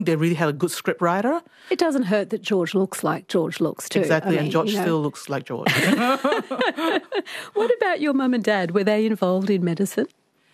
They really had a good script writer. It doesn't hurt that George looks like George looks too. Exactly, and George still looks like George. What about your mum and dad? Were they involved in medicine?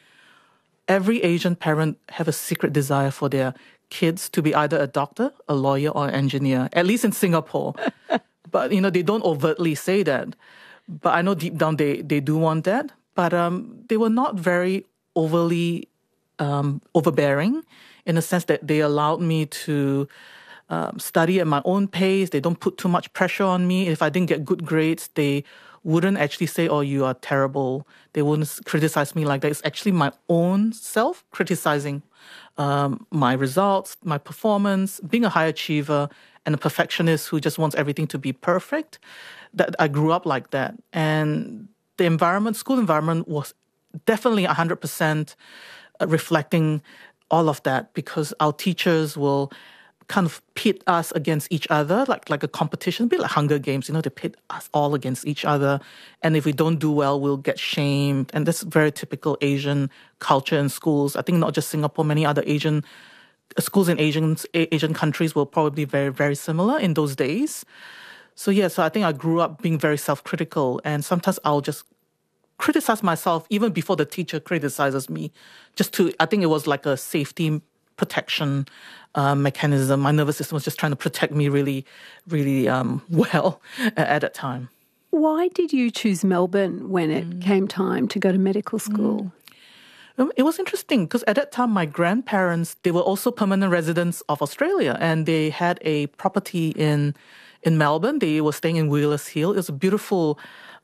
Every Asian parent have a secret desire for their kids to be either a doctor, a lawyer, or an engineer, at least in Singapore. But, they don't overtly say that. But I know deep down they do want that. But they were not very overly overbearing in the sense that they allowed me to study at my own pace. They don't put too much pressure on me. If I didn't get good grades, they wouldn't actually say, oh, you are terrible. They wouldn't criticize me like that. It's actually my own self criticizing my results, my performance, being a high achiever and a perfectionist who just wants everything to be perfect. That I grew up like that. And the environment, school environment was definitely 100% reflecting all of that, because our teachers will kind of pit us against each other, like a competition, a bit like Hunger Games, they pit us all against each other. And if we don't do well, we'll get shamed. And that's very typical Asian culture in schools. I think not just Singapore, many other Asian schools in Asian countries were probably very, very similar in those days. So I think I grew up being very self-critical, and sometimes I'll just criticize myself even before the teacher criticizes me. I think it was like a safety protection mechanism. My nervous system was just trying to protect me really, really well at that time. Why did you choose Melbourne when it came time to go to medical school? It was interesting because at that time, my grandparents, they were also permanent residents of Australia, and they had a property in Melbourne. They were staying in Wheelers Hill. It was a beautiful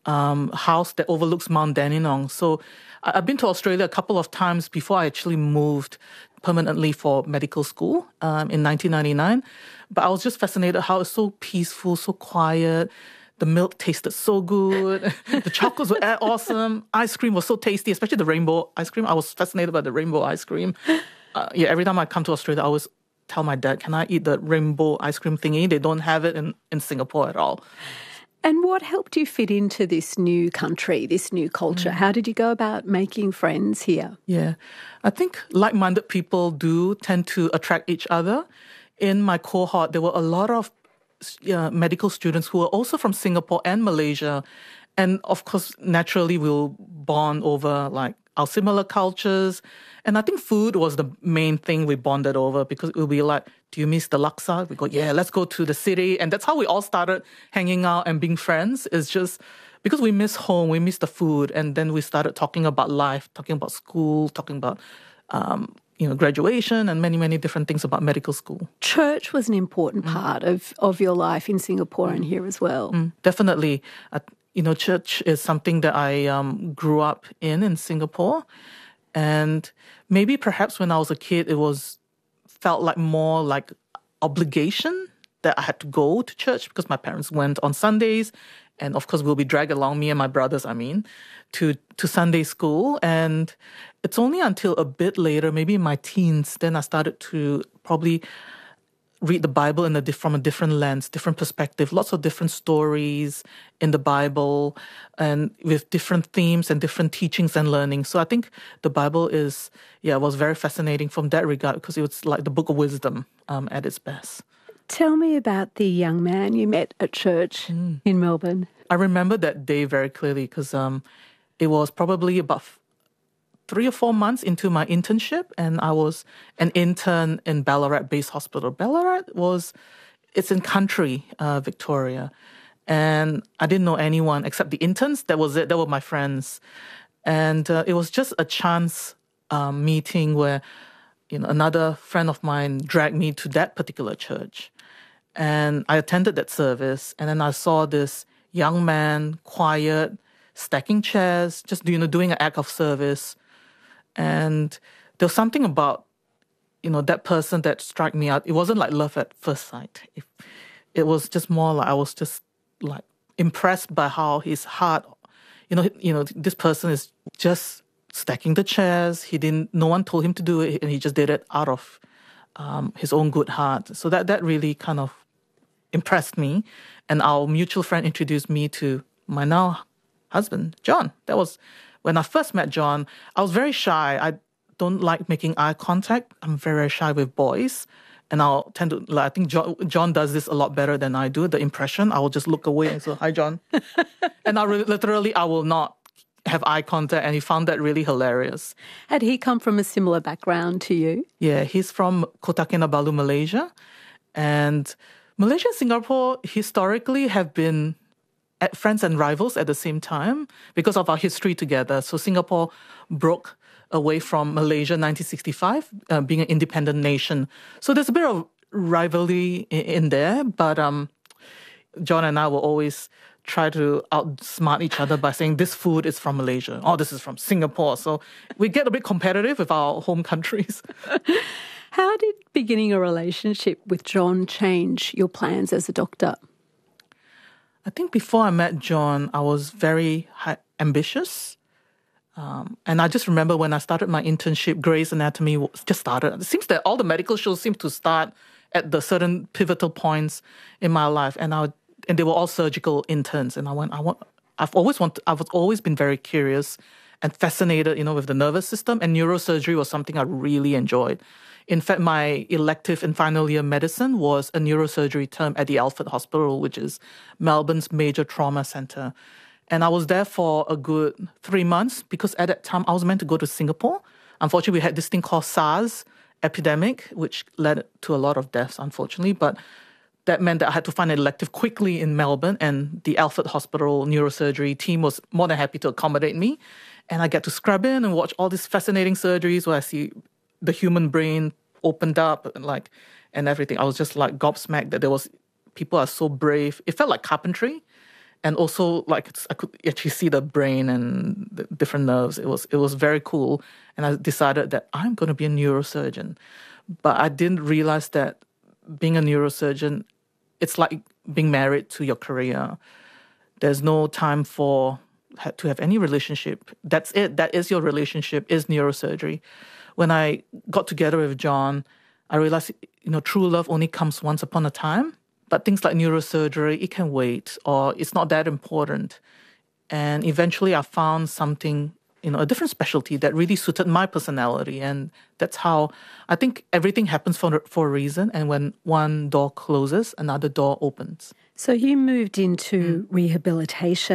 house that overlooks Mount Dandenong. So I've been to Australia a couple of times before I actually moved permanently for medical school in 1999. But I was just fascinated how it's so peaceful, so quiet. The milk tasted so good. The chocolates were awesome. Ice cream was so tasty, especially the rainbow ice cream. I was fascinated by the rainbow ice cream. Every time I come to Australia, I always tell my dad, can I eat the rainbow ice cream thingy? They don't have it in Singapore at all. And what helped you fit into this new country, this new culture? How did you go about making friends here? Yeah, I think like-minded people do tend to attract each other. In my cohort, there were a lot of medical students who were also from Singapore and Malaysia. And of course, naturally, we'll bond over like our similar cultures. And I think food was the main thing we bonded over, because it would be like, do you miss the laksa? We go, yeah, let's go to the city. And that's how we all started hanging out and being friends. It's just because we miss home, we miss the food. And then we started talking about life, talking about school, talking about, graduation and many, many different things about medical school. Church was an important part of your life in Singapore and here as well. Definitely. Church is something that I grew up in Singapore. And maybe perhaps when I was a kid, felt like more like obligation that I had to go to church because my parents went on Sundays. And of course, we'll be dragged along, me and my brothers, to Sunday school. And it's only until a bit later, maybe in my teens, then I started to probably read the Bible from a different lens, different perspective, lots of different stories in the Bible and with different themes and different teachings and learning. So I think the Bible was very fascinating from that regard, because it was like the book of wisdom at its best. Tell me about the young man you met at church in Melbourne. I remember that day very clearly because it was probably about 3 or 4 months into my internship, and I was an intern in Ballarat Base Hospital. Ballarat it's in country, Victoria. And I didn't know anyone except the interns. That was it. They were my friends. And it was just a chance meeting where, another friend of mine dragged me to that particular church. And I attended that service. And then I saw this young man, quiet, stacking chairs, just, doing an act of service. And there was something about, that person that struck me out. It wasn't like love at first sight. It was just more like I was just like impressed by how his heart, this person is just stacking the chairs. No one told him to do it, and he just did it out of his own good heart. So that really kind of impressed me. And our mutual friend introduced me to my now husband, John. That was when I first met John. I was very shy. I don't like making eye contact. I'm very, very shy with boys. And I'll tend to, like, I think John does this a lot better than I do, the impression. I will just look away and say, hi, John. And I will not have eye contact, and he found that really hilarious. Had he come from a similar background to you? Yeah, he's from Kota Kinabalu, Malaysia. And Malaysia and Singapore historically have been friends and rivals at the same time because of our history together. So Singapore broke away from Malaysia in 1965, being an independent nation. So there's a bit of rivalry in there, but John and I will always try to outsmart each other by saying this food is from Malaysia, oh, this is from Singapore. So we get a bit competitive with our home countries. How did beginning a relationship with John change your plans as a doctor? I think before I met John, I was very ambitious. And I just remember when I started my internship, Grey's Anatomy just started. It seems that all the medical shows seem to start at the certain pivotal points in my life. And they were all surgical interns. And I've always been very curious and fascinated, with the nervous system. And neurosurgery was something I really enjoyed. In fact, my elective in final year medicine was a neurosurgery term at the Alfred Hospital, which is Melbourne's major trauma center. And I was there for a good 3 months because at that time I was meant to go to Singapore. Unfortunately, we had this thing called SARS epidemic, which led to a lot of deaths, unfortunately. But that meant that I had to find an elective quickly in Melbourne, and the Alfred Hospital neurosurgery team was more than happy to accommodate me. And I get to scrub in and watch all these fascinating surgeries where I see the human brain opened up and everything. I was just like gobsmacked that people are so brave. It felt like carpentry. And also, I could actually see the brain and the different nerves. It was very cool. And I decided that I'm going to be a neurosurgeon. But I didn't realize that being a neurosurgeon, it's like being married to your career. There's no time to have any relationship. That's it. That is your relationship, is neurosurgery. When I got together with John, I realized, true love only comes once upon a time. But things like neurosurgery, it can wait, or it's not that important. And eventually I found something, a different specialty that really suited my personality. And that's how I think everything happens for a reason. And when one door closes, another door opens. So you moved into rehabilitation.